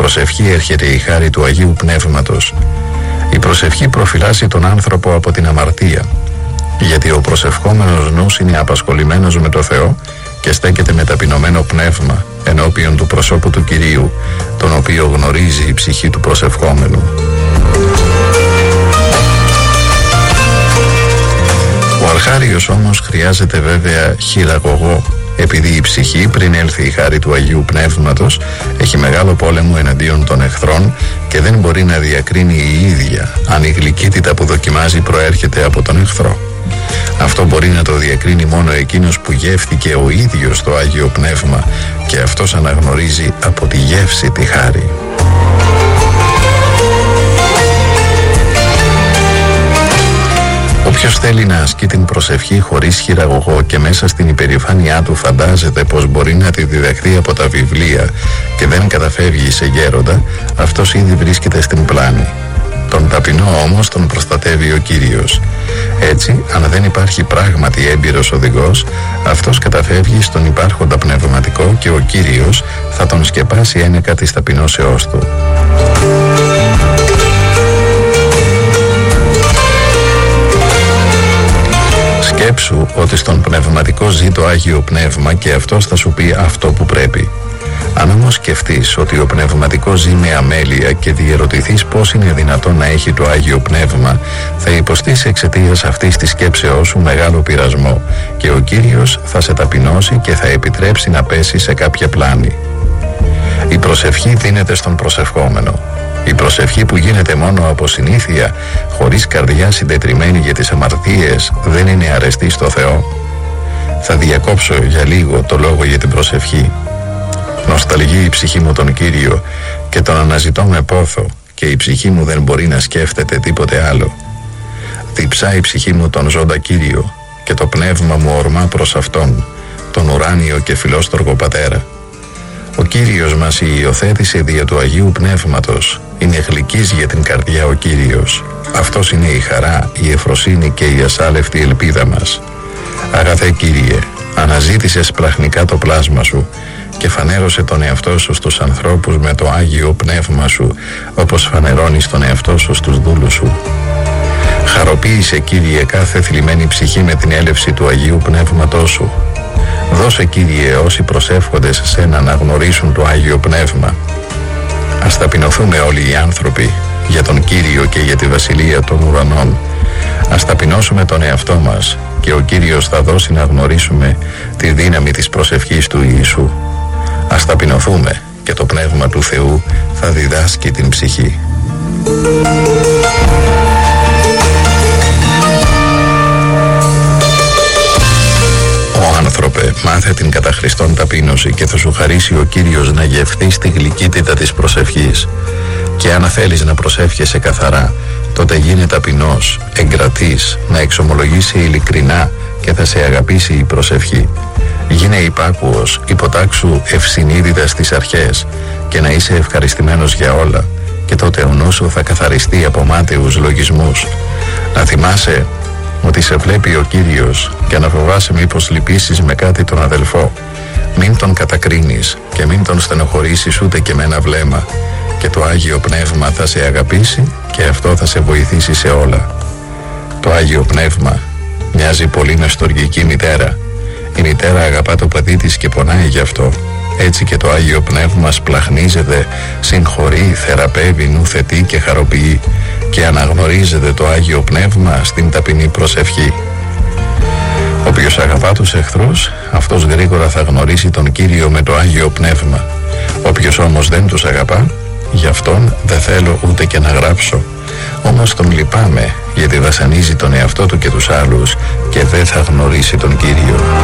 προσευχή έρχεται η χάρη του Αγίου Πνεύματος. Η προσευχή προφυλάσσει τον άνθρωπο από την αμαρτία, γιατί ο προσευχόμενος νους είναι απασχολημένος με το Θεό και στέκεται με ταπεινωμένο πνεύμα ενώπιον του προσώπου του Κυρίου, τον οποίο γνωρίζει η ψυχή του προσευχόμενου. Ο αρχάριος όμως χρειάζεται βέβαια χειραγωγό, επειδή η ψυχή πριν έλθει η χάρη του Αγίου Πνεύματος έχει μεγάλο πόλεμο εναντίον των εχθρών και δεν μπορεί να διακρίνει η ίδια αν η γλυκύτητα που δοκιμάζει προέρχεται από τον εχθρό. Αυτό μπορεί να το διακρίνει μόνο εκείνος που γεύθηκε ο ίδιος το Άγιο Πνεύμα και αυτός αναγνωρίζει από τη γεύση τη χάρη. Όποιος θέλει να ασκεί την προσευχή χωρίς χειραγωγό και μέσα στην υπερηφάνειά του φαντάζεται πως μπορεί να τη διδαχθεί από τα βιβλία και δεν καταφεύγει σε γέροντα, αυτός ήδη βρίσκεται στην πλάνη. Τον ταπεινό όμως τον προστατεύει ο Κύριος. Έτσι, αν δεν υπάρχει πράγματι έμπειρος οδηγός, αυτός καταφεύγει στον υπάρχοντα πνευματικό και ο Κύριος θα τον σκεπάσει ένεκα της ταπεινώσεώς του. Σκέψου ότι στον πνευματικό ζει το Άγιο Πνεύμα και αυτός θα σου πει αυτό που πρέπει. Αν όμως σκεφτείς ότι ο πνευματικός ζει με αμέλεια και διερωτηθείς πώς είναι δυνατόν να έχει το Άγιο Πνεύμα, θα υποστείς εξαιτίας αυτής της σκέψεώς σου μεγάλο πειρασμό και ο Κύριος θα σε ταπεινώσει και θα επιτρέψει να πέσει σε κάποια πλάνη. Η προσευχή δίνεται στον προσευχόμενο. Η προσευχή που γίνεται μόνο από συνήθεια, χωρίς καρδιά συντετριμμένη για τις αμαρτίες, δεν είναι αρεστή στο Θεό. Θα διακόψω για λίγο το λόγο για την προσευχή. Νοσταλγεί η ψυχή μου τον Κύριο και τον αναζητώ με πόθο και η ψυχή μου δεν μπορεί να σκέφτεται τίποτε άλλο. Διψά η ψυχή μου τον ζώντα Κύριο και το πνεύμα μου ορμά προς Αυτόν, τον ουράνιο και φιλόστοργο Πατέρα. Ο Κύριος μας υιοθέτησε δια του Αγίου Πνεύματος. Είναι γλυκής για την καρδιά ο Κύριος. Αυτός είναι η χαρά, η ευφροσύνη και η ασάλευτη ελπίδα μας. Αγαθέ Κύριε, αναζήτησες πραχνικά το πλάσμα Σου και φανέρωσε τον εαυτό Σου στους ανθρώπους με το Άγιο Πνεύμα Σου, όπως φανερώνεις τον εαυτό Σου στους δούλους Σου. Χαροποίησε Κύριε κάθε θλιμμένη ψυχή με την έλευση του Αγίου Πνεύματός Σου. Δώσε Κύριε όσοι προσεύχονται σε Σένα να γνωρίσουν το Άγιο Πνεύμα. Ας ταπεινωθούμε όλοι οι άνθρωποι για τον Κύριο και για τη Βασιλεία των Ουρανών. Ας ταπεινώσουμε τον εαυτό μας και ο Κύριος θα δώσει να γνωρίσουμε τη δύναμη της προσευχής του Ιησού. Ας ταπεινωθούμε και το Πνεύμα του Θεού θα διδάσκει την ψυχή. Άνθρωπε, μάθε την κατά Χριστόν ταπείνωση και θα σου χαρίσει ο Κύριος να γευθείς τη γλυκύτητα της προσευχής. Και αν θέλεις να προσεύχεσαι καθαρά, τότε γίνε ταπεινός, εγκρατής, να εξομολογήσει ειλικρινά και θα σε αγαπήσει η προσευχή. Γίνε υπάκουος, υποτάξου ευσυνείδητα στις αρχές και να είσαι ευχαριστημένος για όλα, και τότε ο νους σου θα καθαριστεί από μάταιους λογισμούς. Να θυμάσαι ότι σε βλέπει ο Κύριος και να φοβάσαι μήπως λυπήσεις με κάτι τον αδελφό. Μην τον κατακρίνεις και μην τον στενοχωρήσεις ούτε και με ένα βλέμμα, και το Άγιο Πνεύμα θα σε αγαπήσει και αυτό θα σε βοηθήσει σε όλα. Το Άγιο Πνεύμα μοιάζει πολύ με στοργική μητέρα. Η μητέρα αγαπά το παιδί της και πονάει γι' αυτό. Έτσι και το Άγιο Πνεύμα σπλαχνίζεται, συγχωρεί, θεραπεύει, νουθετεί και χαροποιεί, και αναγνωρίζεται το Άγιο Πνεύμα στην ταπεινή προσευχή. Όποιος αγαπά τους εχθρούς, αυτός γρήγορα θα γνωρίσει τον Κύριο με το Άγιο Πνεύμα. Όποιος όμως δεν τους αγαπά, γι' αυτόν δεν θέλω ούτε και να γράψω. Όμως τον λυπάμαι, γιατί βασανίζει τον εαυτό του και τους άλλους και δεν θα γνωρίσει τον Κύριο.